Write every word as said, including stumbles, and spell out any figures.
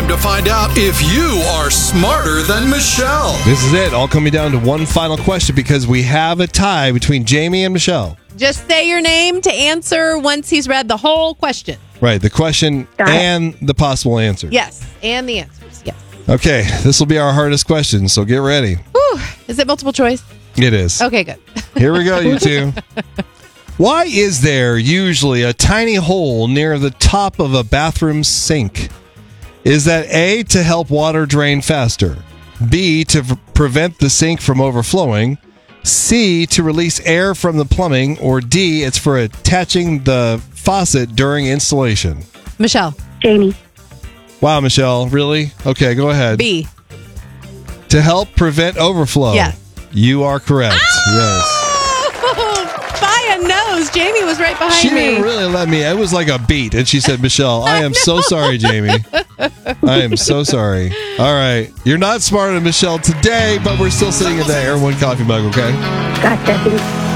time to find out if you are smarter than Michelle. This is it. All coming down to one final question because we have a tie between Jamie and Michelle. Just say your name to answer once he's read the whole question. Right, the question Got it. and the possible answer. Yes, and the answers. Yes. Okay, this will be our hardest question, so get ready. Whew. Is it multiple choice? It is. Okay, good. Here we go, you two. Why is there usually a tiny hole near the top of a bathroom sink? Is that A, to help water drain faster, B, to v- prevent the sink from overflowing, C, to release air from the plumbing, or D, it's for attaching the faucet during installation? Michelle. Jamie. Wow, Michelle, really? Okay, go ahead. B. To help prevent overflow. Yes. You are correct. Yes. By a nose. Jamie was right behind She me. didn't really let me. It was like a beat. And she said, Michelle, I am so sorry, Jamie. I am so sorry. All right. You're not smarter than Michelle today, but we're still sitting in the Air One coffee mug, okay? Gotcha.